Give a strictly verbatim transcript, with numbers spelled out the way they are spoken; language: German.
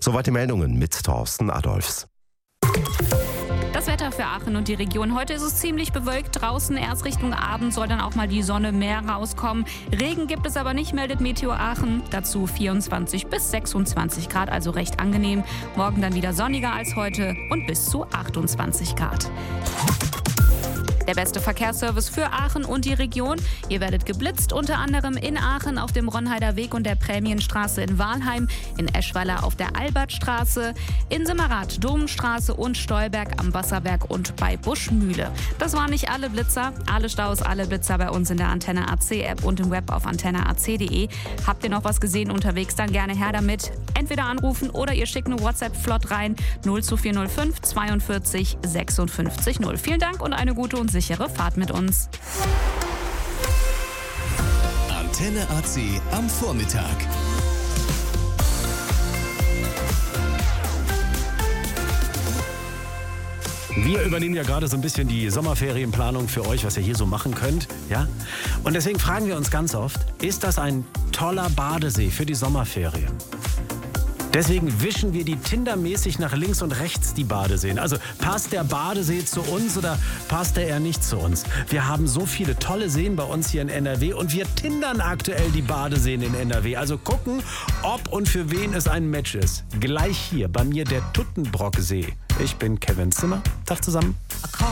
Soweit die Meldungen mit Thorsten Adolfs. Das Wetter für Aachen und die Region. Heute ist es ziemlich bewölkt draußen. Erst Richtung Abend soll dann auch mal die Sonne mehr rauskommen. Regen gibt es aber nicht, meldet Meteor Aachen. Dazu vierundzwanzig bis sechsundzwanzig Grad, also recht angenehm. Morgen dann wieder sonniger als heute und bis zu achtundzwanzig Grad. Der beste Verkehrsservice für Aachen und die Region. Ihr werdet geblitzt, unter anderem in Aachen auf dem Ronheider Weg und der Prämienstraße in Wahlheim, in Eschweiler auf der Albertstraße, in Simmerath, Domstraße und Stolberg am Wasserwerk und bei Buschmühle. Das waren nicht alle Blitzer. Alle Staus, alle Blitzer bei uns in der Antenne A C App und im Web auf antenne a c punkt de. Habt ihr noch was gesehen unterwegs, dann gerne her damit. Entweder anrufen oder ihr schickt eine WhatsApp flott rein. null zwei vier null fünf zweiundvierzig sechsundfünfzig null. Vielen Dank und eine gute und sichere Fahrt mit uns. Antenne A C am Vormittag. Wir übernehmen ja gerade so ein bisschen die Sommerferienplanung für euch, was ihr hier so machen könnt. Ja? Und deswegen fragen wir uns ganz oft, ist das ein toller Badesee für die Sommerferien? Deswegen wischen wir die tindermäßig nach links und rechts die Badeseen. Also passt der Badesee zu uns oder passt er eher nicht zu uns? Wir haben so viele tolle Seen bei uns hier in N R W und wir tindern aktuell die Badeseen in N R W. Also gucken, ob und für wen es ein Match ist. Gleich hier bei mir der Tuttenbrocksee. Ich bin Kevin Zimmer. Tag zusammen.